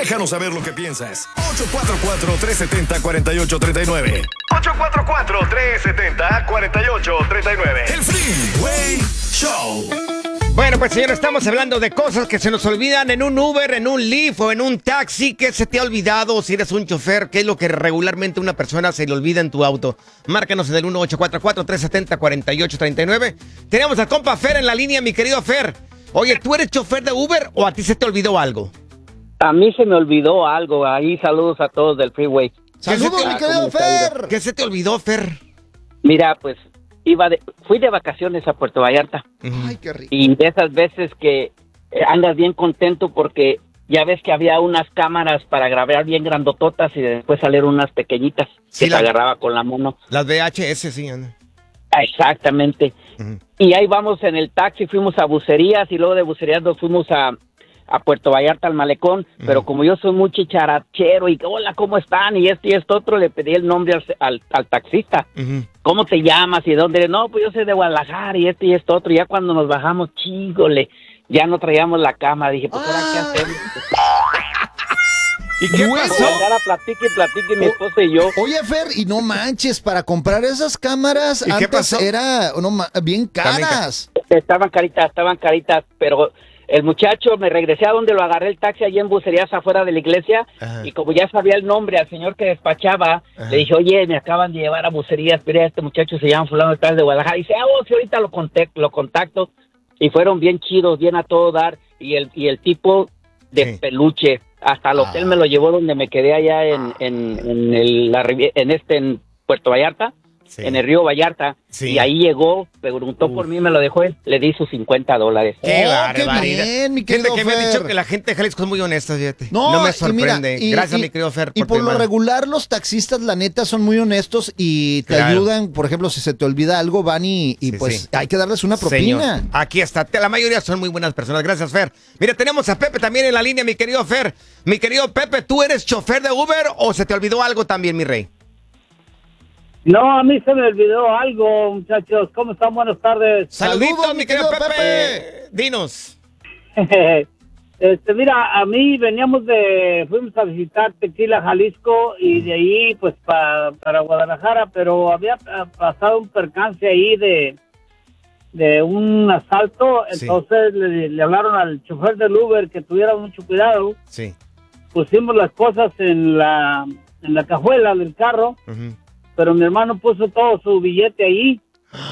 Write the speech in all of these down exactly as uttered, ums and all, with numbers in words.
Déjanos saber lo que piensas. ocho cuatro cuatro, tres siete cero, cuatro ocho tres nueve. ocho cuatro cuatro, tres siete cero, cuatro ocho tres nueve. El Freeway Show. Bueno, pues señor, estamos hablando de cosas que se nos olvidan en un Uber, en un Lyft o en un taxi. ¿Qué se te ha olvidado si eres un chofer? ¿Qué es lo que regularmente una persona se le olvida en tu auto? Márcanos en el uno ocho cuatro cuatro, tres siete cero, cuatro ocho tres nueve. Tenemos al compa Fer en la línea, mi querido Fer. Oye, ¿tú eres chofer de Uber o a ti se te olvidó algo? A mí se me olvidó algo. Ahí saludos a todos del Freeway. Saludos, mi querido Fer. ¿Qué se te olvidó, Fer? Mira, pues iba de, fui de vacaciones a Puerto Vallarta. Ay, qué rico. Y de esas veces que eh, andas bien contento porque ya ves que había unas cámaras para grabar bien grandototas y después salieron unas pequeñitas Sí, que la- se agarraba con la mano. Las V H S, sí. Ana. Ah, exactamente. Ujú. Y ahí vamos en el taxi, fuimos a Bucerías y luego de Bucerías nos fuimos a, a Puerto Vallarta, al malecón. Pero como yo soy muy chicharachero y que, hola, ¿cómo están? Y esto y esto otro, le pedí el nombre al, al, al taxista. Ujú. ¿Cómo te llamas y dónde? No, pues yo soy de Guadalajara y esto y esto otro. Y ya cuando nos bajamos, chígole, ya no traíamos la cama. Dije, pues ahora qué Ay. hacemos. ¿Y qué Luego- pasó? Andar a platique y platique mi esposa y yo. Oye, Fer, y no manches, para comprar esas cámaras ¿Y qué antes pasó? era no, ma- bien También ca- caras. Estaban caritas, estaban caritas, pero el muchacho, me regresé a donde lo agarré el taxi, allí en Bucerías, afuera de la iglesia, Ajá. y como ya sabía el nombre al señor que despachaba, Ajá. le dije, oye, me acaban de llevar a Bucerías, pero este muchacho se llama fulano de tal de Guadalajara, y dice, ah, oh, sí, ahorita lo, contact- lo contacto, y fueron bien chidos, bien a todo dar, y el, y el tipo de Sí. peluche, hasta el hotel Ah. me lo llevó donde me quedé allá en, en, en, el, la, rivi- en este, en Puerto Vallarta, Sí. en el río Vallarta, Sí. y ahí llegó, preguntó por mí, me lo dejó él, le di sus cincuenta dólares. ¡Qué Oh, qué barbaridad! bien, mi Fíjate querido que me han Fer. dicho que la gente de Jalisco es muy honesta, fíjate. No, No me y sorprende. mira, y- Gracias, y- mi querido Fer. Y tu por lo llamada. regular, los taxistas, la neta, son muy honestos y te Claro. ayudan. Por ejemplo, si se te olvida algo, van y, y Sí, pues sí. hay que darles una propina. Señor, aquí está. Te- La mayoría son muy buenas personas. Gracias, Fer. Mira, tenemos a Pepe también en la línea, mi querido Fer. Mi querido Pepe, ¿tú eres chofer de Uber o se te olvidó algo también, mi rey? No, a mí se me olvidó algo, muchachos. ¿Cómo están? Buenas tardes. Saludos, mi querido Pepe. Pepe. Dinos. Este, mira, a mí veníamos de, fuimos a visitar Tequila, Jalisco, y de ahí, pues, pa- para Guadalajara, pero había ah, pasado un percance ahí de, de un asalto, Sí. entonces le, le hablaron al chofer del Uber que tuviera mucho cuidado, Sí. pusimos las cosas en la, en la cajuela del carro, Ujú. pero mi hermano puso todo su billete ahí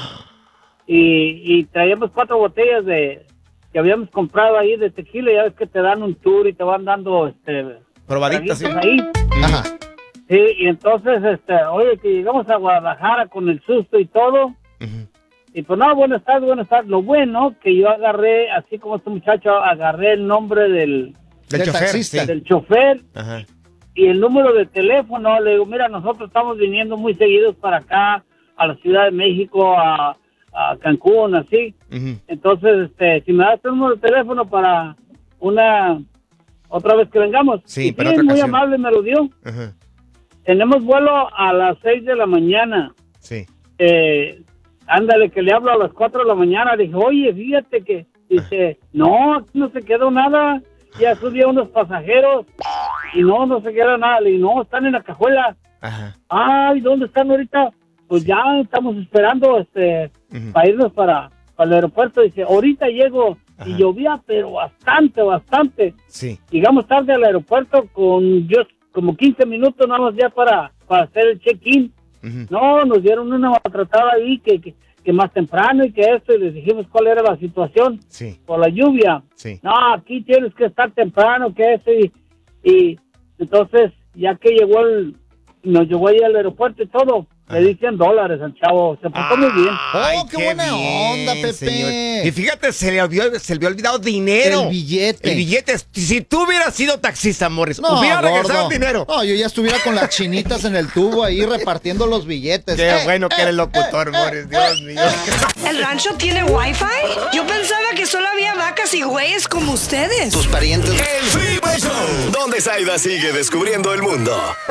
y, y traíamos cuatro botellas de que habíamos comprado ahí de tequila. Ya ves que te dan un tour y te van dando este Probaditas, sí. traguitos ahí. Ajá. Sí, y entonces este oye, que llegamos a Guadalajara con el susto y todo, Ujú. y pues no, buenas tardes, buenas tardes. Lo bueno que yo agarré, así como este muchacho, agarré el nombre del, Del Del chofer, taxista. sí. del chofer Ajá. y el número de teléfono. Le digo, mira, nosotros estamos viniendo muy seguidos para acá, a la Ciudad de México, a, a Cancún, así. Ujú. Entonces, este, si me das el número de teléfono para una, otra vez que vengamos. Sí, Y para otra muy ocasión. amable, me lo dio. Ajá. Tenemos vuelo a las seis de la mañana. Sí. Eh, ándale, que le hablo a las cuatro de la mañana. Le dije, oye, fíjate que, dice, no, aquí no se quedó nada. Ya subí a unos pasajeros y no, no se quedó nada. Le dije, no, están en la cajuela. Ajá. Ay, ¿dónde están ahorita? Pues ya estamos esperando este Ujú. para irnos para, para el aeropuerto. Dice, ahorita llego. Ajá. Y llovía, pero bastante, bastante. Sí. Llegamos tarde al aeropuerto con yo como quince minutos nada más ya para, para hacer el check-in. Ujú. No, nos dieron una maltratada ahí que, que, que más temprano y que esto, y les dijimos cuál era la situación Sí. por la lluvia. Sí. No, aquí tienes que estar temprano, que eso, y, y entonces, ya que llegó el, nos llegó ahí al aeropuerto y todo, Ajá. le di cien dólares al chavo, se portó muy bien. Ay, Oh, qué buena onda, Pepe. señor. Y fíjate, se le olvidó, se le había olvidado dinero. El billete. El billete. Si tú hubieras sido taxista, Morris, No, hubiera regresado gordo. el dinero. No, yo ya estuviera con las chinitas en el tubo ahí repartiendo los billetes. Qué Eh, bueno que eh, eres locutor, eh, Morris. eh, Dios eh, mío. ¿El rancho tiene wifi? Yo pensaba que solo había vacas y güeyes como ustedes. El Freeway Show, donde Zaida sigue descubriendo el mundo.